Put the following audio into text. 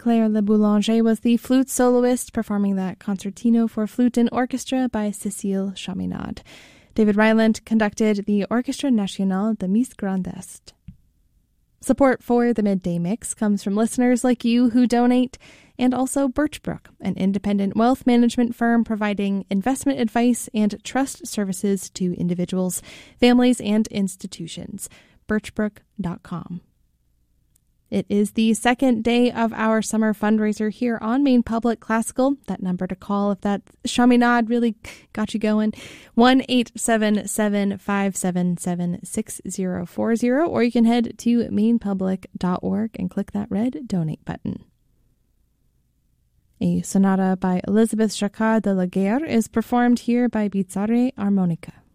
Claire Le Boulanger was the flute soloist performing that concertino for flute and orchestra by Cécile Chaminade. David Ryland conducted the Orchestre National de Miss Grand Est. Support for the Midday Mix comes from listeners like you who donate, and also Birchbrook, an independent wealth management firm providing investment advice and trust services to individuals, families, and institutions. Birchbrook.com. It is the second day of our summer fundraiser here on Maine Public Classical. That number to call if that Chaminade really got you going, 1-877-577-6040, or you can head to mainepublic.org and click that red donate button. A sonata by Elizabeth Jacquard de la Guerre is performed here by Bizzarre Armonica.